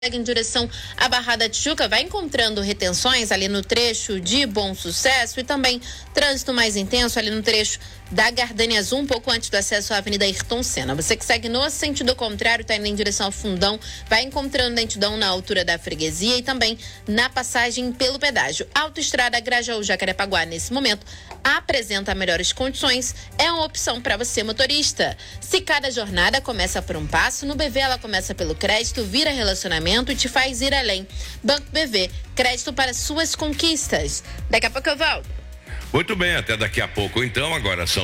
em direção à Barra da Tijuca, vai encontrando retenções ali no trecho de Bom Sucesso e também trânsito mais intenso ali no trecho da Gardênia Azul, um pouco antes do acesso à Avenida Ayrton Senna. Você que segue no sentido contrário, está indo em direção ao Fundão, vai encontrando lentidão na altura da freguesia e também na passagem pelo pedágio. Autoestrada Grajaú-Jacarepaguá, nesse momento, apresenta melhores condições, é uma opção para você, motorista. Se cada jornada começa por um passo, no BV ela começa pelo crédito, vira relacionamento e te faz ir além. Banco BV, crédito para suas conquistas. Daqui a pouco eu volto. Muito bem, até daqui a pouco então. Agora são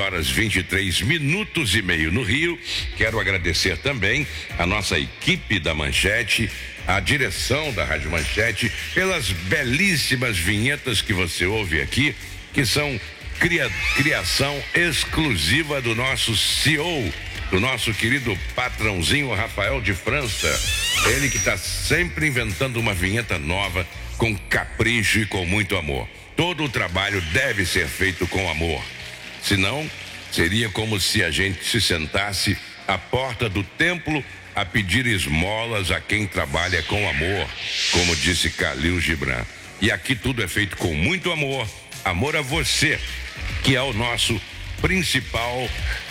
3h23 no Rio. Quero agradecer também a nossa equipe da Manchete, a direção da Rádio Manchete, pelas belíssimas vinhetas que você ouve aqui, que são criação exclusiva do nosso CEO, do nosso querido patrãozinho Rafael de França. Ele que está sempre inventando uma vinheta nova, com capricho e com muito amor. Todo o trabalho deve ser feito com amor. Senão, seria como se a gente se sentasse à porta do templo a pedir esmolas a quem trabalha com amor, como disse Khalil Gibran. E aqui tudo é feito com muito amor. Amor a você, que é o nosso principal,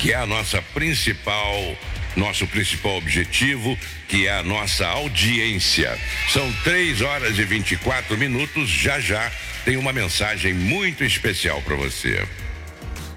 nosso principal objetivo, que é a nossa audiência. São 3h24, já tem uma mensagem muito especial para você.